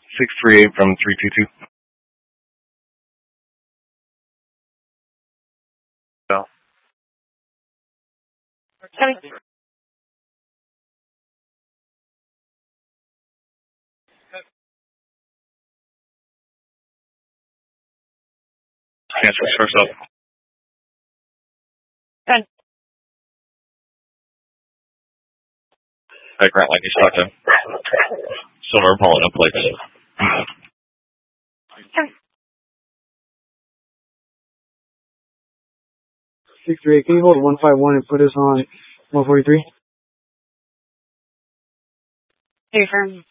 638 from 322. No. Answer first up. Good. Hey, Grant, like you stuck in. Silver pulling up plates. Okay. 638, can you hold 151 and put us on 143? Confirm.